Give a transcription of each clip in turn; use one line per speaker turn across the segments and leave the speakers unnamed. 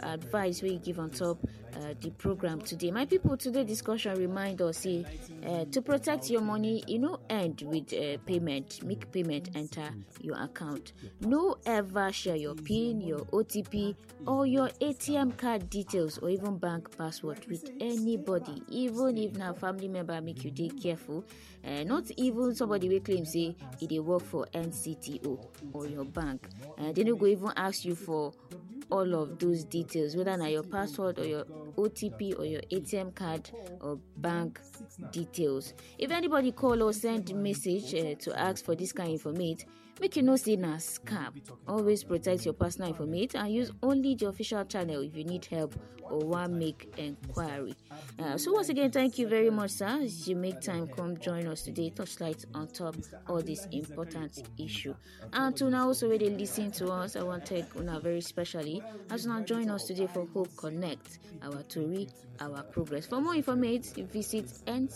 advice we give on top the program today. My people, today discussion remind us to protect your money, end with payment. Make payment enter your account. No ever share your PIN, your OTP, or your ATM card details, or even bank password with anybody, even if na family member. Make you dey careful. Not even somebody will claim say they work for NCTO or your bank. They no go even ask you for all of those details, whether na your password or your OTP or your ATM card or bank details. If anybody call or send message to ask for this kind of information, make you know say na scam. Always protect your personal information and use only the official channel if you need help or want make inquiry. So once again, thank you very much, sir, as you make time come join us today, touchlight on top all this important issue. And to now also really listen to us, I want to thank una very specially as now join us today for Hope Connect, our Tori, our progress. For more information, visit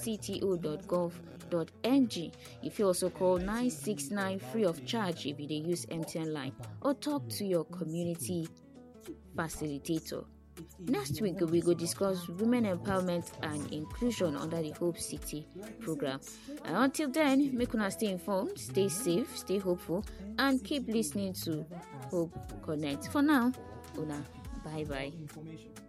ncto.gov.ng. You can also call 969 free of charge if you use MTN line, or talk to your community facilitator. Next week, we go discuss women empowerment and inclusion under the Hope City program. And until then, make una stay informed, stay safe, stay hopeful, and keep listening to Hope Connect. For now, una bye bye.